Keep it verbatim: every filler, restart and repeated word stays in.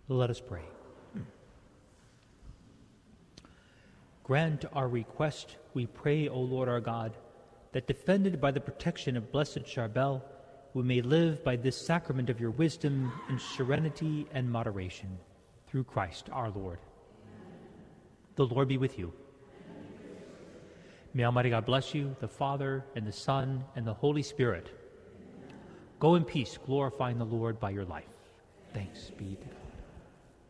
Let us pray. Grant our request, we pray, O Lord our God, that defended by the protection of Blessed Charbel, we may live by this sacrament of your wisdom in serenity and moderation, through Christ our Lord. The Lord be with you. May Almighty God bless you, the Father, and the Son, and the Holy Spirit. Go in peace, glorifying the Lord by your life. Thanks be to God.